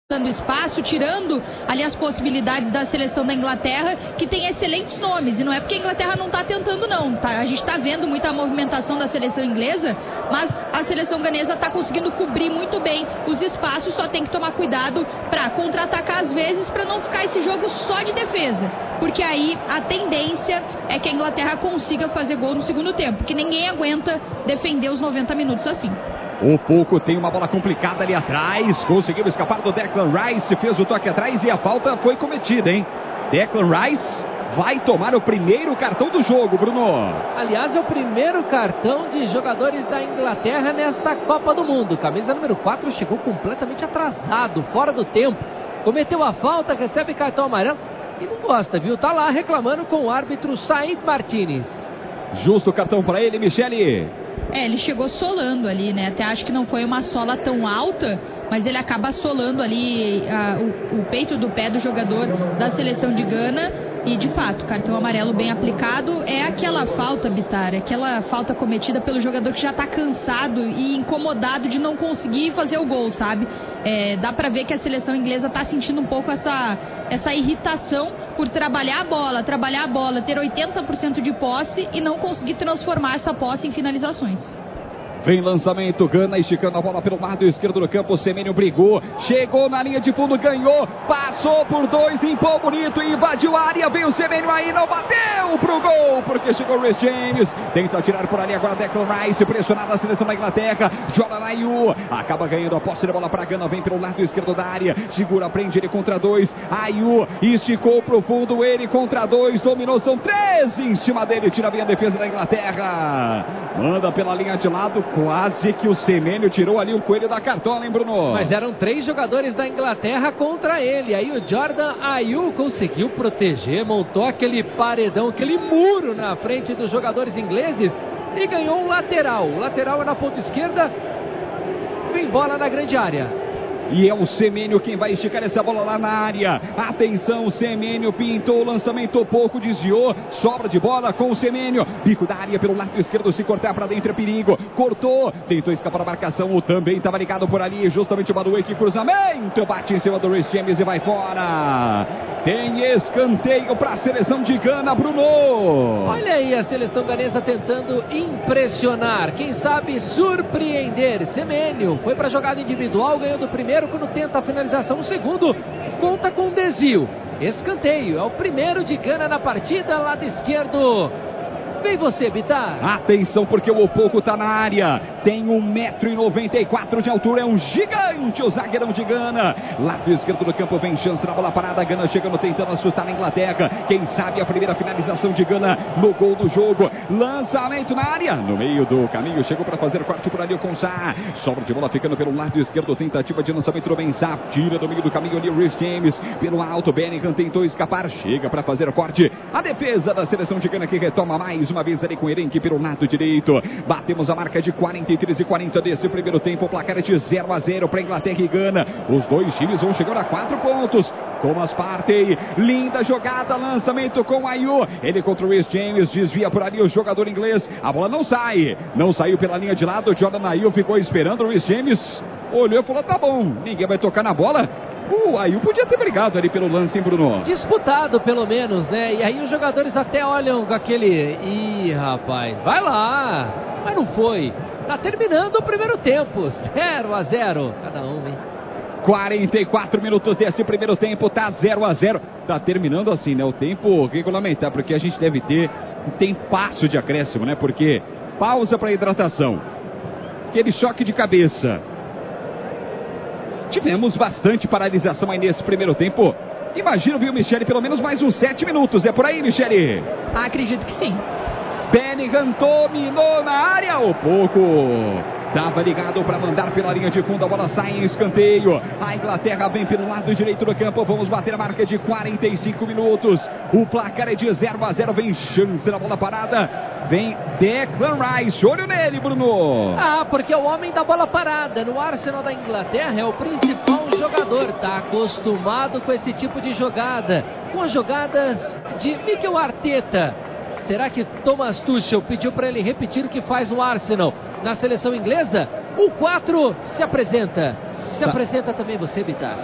dando espaço, tirando ali as possibilidades da seleção da Inglaterra, que tem excelentes nomes, e não é porque a Inglaterra não está tentando não, tá? A gente está vendo muita movimentação da seleção inglesa, mas a seleção ganesa está conseguindo cobrir muito bem os espaços, só tem que tomar cuidado para contra-atacar às vezes, para não ficar esse jogo só de defesa, porque aí a tendência é que a Inglaterra consiga fazer gol no segundo tempo, que ninguém aguenta defender os 90 minutos assim. O Pouco tem uma bola complicada ali atrás, conseguiu escapar do Declan Rice, fez o toque atrás e a falta foi cometida, hein? Declan Rice vai tomar o primeiro cartão do jogo, Bruno. Aliás, é o primeiro cartão de jogadores da Inglaterra nesta Copa do Mundo. Camisa número 4 chegou completamente atrasado, fora do tempo. Cometeu a falta, recebe cartão amarelo e não gosta, viu? Tá lá reclamando com o árbitro Said Martínez. Justo cartão para ele, Michele. Ele chegou solando ali, né? Até acho que não foi uma sola tão alta, mas ele acaba solando ali o peito do pé do jogador da seleção de Gana. E, de fato, cartão amarelo bem aplicado. É aquela falta, Bitar, aquela falta cometida pelo jogador que já tá cansado e incomodado de não conseguir fazer o gol, sabe? Dá pra ver que a seleção inglesa tá sentindo um pouco essa irritação por trabalhar a bola, ter 80% de posse e não conseguir transformar essa posse em finalizações. Vem lançamento, Gana esticando a bola pelo lado esquerdo do campo, Semenyo brigou, chegou na linha de fundo, ganhou, passou por dois, limpou bonito, invadiu a área, vem o Semenyo aí, não bateu pro gol, porque chegou o Reece James, tenta tirar por ali agora Declan Rice, pressionada a seleção da Inglaterra, Jordan Ayew, acaba ganhando a posse de bola pra Gana, vem pelo lado esquerdo da área, segura, prende ele contra dois, Ayew esticou pro fundo, ele contra dois, dominou, são três em cima dele, tira bem a defesa da Inglaterra, manda pela linha de lado, quase que o Semenyo tirou ali o coelho da cartola, hein, Bruno? Mas eram três jogadores da Inglaterra contra ele. Aí o Jordan Ayew conseguiu proteger, montou aquele paredão, aquele muro na frente dos jogadores ingleses e ganhou um lateral. O lateral é na ponta esquerda, vem bola na grande área. E é o Semenyo quem vai esticar essa bola lá na área. Atenção, Semenyo pintou o lançamento, pouco desviou, sobra de bola com o Semenyo. Bico da área pelo lado esquerdo, se cortar para dentro é perigo. Cortou, tentou escapar da marcação, o também estava ligado por ali. Justamente o Madueke, cruzamento, bate em cima do Reece James e vai fora. Tem escanteio para a seleção de Gana, Bruno. Olha aí a seleção ganesa tentando impressionar, quem sabe surpreender. Semenyo foi para a jogada individual, ganhou do primeiro. Quando tenta a finalização, o segundo conta com desvio. Escanteio, é o primeiro de Gana na partida, lado esquerdo. Vem você, Bitar. Atenção, porque o Opoku tá na área. Tem 1,94 m de altura. É um gigante, o zagueirão de Gana. Lado esquerdo do campo, vem chance na bola parada. Gana chegando, tentando assustar na Inglaterra. Quem sabe a primeira finalização de Gana no gol do jogo. Lançamento na área. No meio do caminho, chegou para fazer corte por ali o Konsa. Sobra de bola ficando pelo lado esquerdo. Tentativa de lançamento do Benzá. Tira do meio do caminho ali o Reece James. Pelo alto, Bellingham tentou escapar. Chega para fazer corte. A defesa da seleção de Gana que retoma mais uma vez ali com o Erenque pelo lado direito. Batemos a marca de 43:40 desse primeiro tempo. O placar é de 0-0 para Inglaterra e Gana. Os dois times vão chegando a 4 pontos. Thomas Partey, linda jogada, lançamento com Ayew. Ele contra o Reece James, desvia por ali o jogador inglês. A bola não saiu pela linha de lado. Jordan Ayew ficou esperando. O Reece James olhou e falou: tá bom, ninguém vai tocar na bola. O Ayew podia ter brigado ali pelo lance, hein, Bruno? Disputado, pelo menos, né? E aí os jogadores até olham com aquele... Ih, rapaz, vai lá! Mas não foi. Tá terminando o primeiro tempo. 0-0. Cada um, hein? 44 minutos desse primeiro tempo, tá 0-0. Tá terminando assim, né? O tempo regulamentar, porque a gente deve ter um tempasso de acréscimo, né? Porque pausa para hidratação. Aquele choque de cabeça. Tivemos bastante paralisação aí nesse primeiro tempo. Imagino, viu, Michele, pelo menos mais uns 7 minutos. É por aí, Michele? Acredito que sim. Bellingham dominou na área. O Pouco estava ligado para mandar pela linha de fundo. A bola sai em escanteio. A Inglaterra vem pelo lado direito do campo. Vamos bater a marca de 45 minutos. O placar é de 0-0. Vem chance na bola parada. Vem Declan Rice. Olho nele, Bruno. Porque é o homem da bola parada. No Arsenal da Inglaterra é o principal jogador. Está acostumado com esse tipo de jogada. Com as jogadas de Mikel Arteta. Será que Thomas Tuchel pediu para ele repetir o que faz no Arsenal na seleção inglesa? O 4 se apresenta. Se apresenta também você, Bitar.